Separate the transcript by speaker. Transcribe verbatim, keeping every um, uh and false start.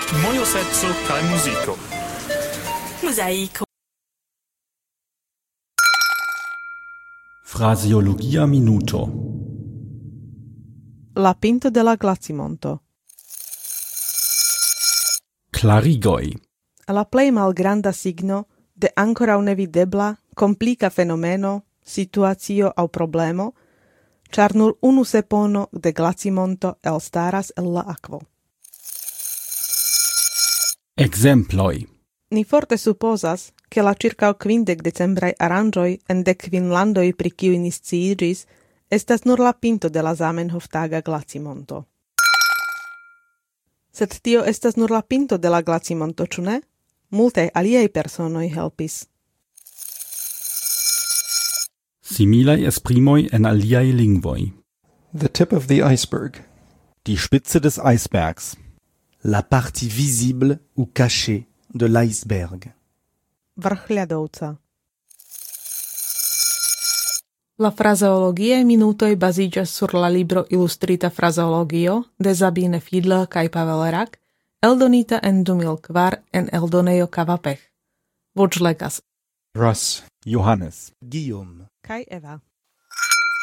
Speaker 1: Mojo sezzo kaj muziko.
Speaker 2: Mosaico.
Speaker 3: Fraseologia minuto.
Speaker 4: La pinto de la glacimonto.
Speaker 3: Clarigoi.
Speaker 4: La plej malgranda signo de ankoraŭ nevidebla, komplika fenomeno, situacio aŭ problemo, ĉar nur unu sepono de glacimonto elstaras el la akvo.
Speaker 3: Exemploi.
Speaker 4: Ni forte supozas, ke la ĉirkaŭ kvindek decembraj aranĝoj en dek kvin landoj, pri kiuj ni sciiĝis, estas nur la pinto de la Zamenhof-taga glacimonto. Sed tio estas nur la pinto de la glacimonto, ĉu ne? Multaj aliaj personoj helpis.
Speaker 3: Similai esprimoi en aliai lingvoi.
Speaker 5: The tip of the iceberg.
Speaker 6: Die Spitze des Eisbergs.
Speaker 7: La partie visible ou cachée de l'iceberg.
Speaker 4: Vrch ľadovca. La frazeologiae minutoj baziĝas sur la libro Ilustrita frazeologio de Sabine Fiedler kaj Pavel Rak, eldonita en du mil kvar en eldonejo Kavapech. Voĉlegas
Speaker 6: Russ, Johannes.
Speaker 7: Guillaume.
Speaker 4: kaj Eva.